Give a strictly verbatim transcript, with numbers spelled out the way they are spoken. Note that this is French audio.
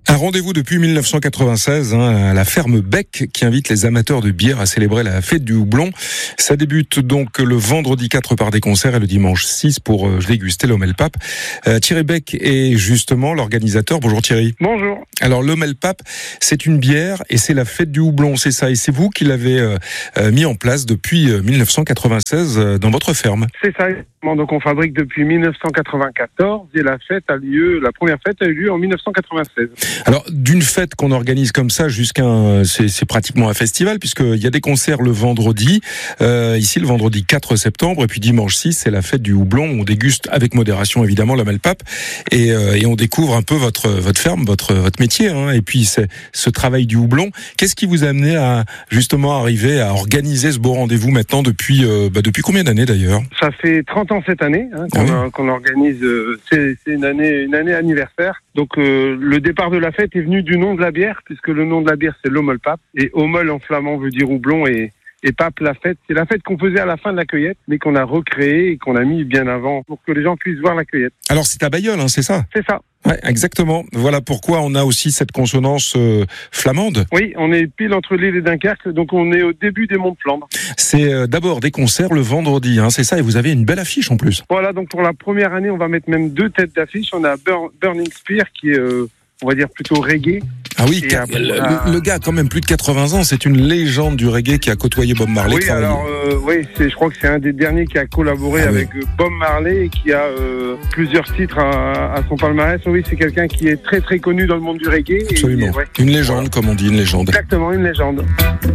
Un rendez-vous depuis mille neuf cent quatre-vingt-seize hein, à la ferme Bec qui invite les amateurs de bière à célébrer la fête du houblon. Ça débute donc le vendredi quatre par des concerts et le dimanche six pour euh, déguster l'Homme et le Pape. Euh, Thierry Bec est justement l'organisateur. Bonjour Thierry. Bonjour. Alors l'Homme et le Pape, c'est une bière et c'est la fête du houblon, c'est ça. Et c'est vous qui l'avez euh, euh, mis en place depuis euh, mille neuf cent quatre-vingt-seize euh, dans votre ferme. C'est ça. Donc on fabrique depuis mille neuf cent quatre-vingt-quatorze et la fête a lieu, la première fête a eu lieu en mille neuf cent quatre-vingt-seize. Alors d'une fête qu'on organise comme ça jusqu'à un, c'est, c'est pratiquement un festival puisqu'il y a des concerts le vendredi, euh, ici le vendredi quatre septembre et puis dimanche six c'est la fête du houblon. On déguste avec modération évidemment l'Homme et le Pape et, euh, et on découvre un peu votre votre ferme, votre votre métier hein, et puis c'est ce travail du houblon. Qu'est-ce qui vous a amené à justement arriver à organiser ce beau rendez-vous maintenant depuis euh, bah, depuis combien d'années d'ailleurs? Ça fait trente ans cette année hein, qu'on, ah oui. a, qu'on organise. Euh, c'est, c'est une année, une année anniversaire. Donc euh, le départ de la fête est venu du nom de la bière, puisque le nom de la bière c'est l'Homme et le Pape. Et Hommel en flamand veut dire houblon et, et Pape la fête. C'est la fête qu'on faisait à la fin de la cueillette, mais qu'on a recréée et qu'on a mis bien avant pour que les gens puissent voir la cueillette. Alors c'est à Bailleul, hein, c'est ça? C'est ça. Ouais, exactement. Voilà pourquoi on a aussi cette consonance euh, flamande. Oui, on est pile entre Lille et Dunkerque, donc on est au début des Monts de Flandre. C'est euh, d'abord des concerts le vendredi, hein, c'est ça, et vous avez une belle affiche en plus. Voilà, donc pour la première année, on va mettre même deux têtes d'affiche. On a Burn, Burning Spear qui est, euh, on va dire, plutôt reggae. Ah oui, ca- après, le, euh... le gars a quand même plus de quatre-vingts ans, c'est une légende du reggae qui a côtoyé Bob Marley. Oui, alors euh, oui, c'est, je crois que c'est un des derniers qui a collaboré ah, avec oui. Bob Marley et qui a euh, plusieurs titres à, à son palmarès. Oui, c'est quelqu'un qui est très très connu dans le monde du reggae. Absolument, et, ouais. Une légende voilà. Comme on dit, une légende. Exactement, une légende.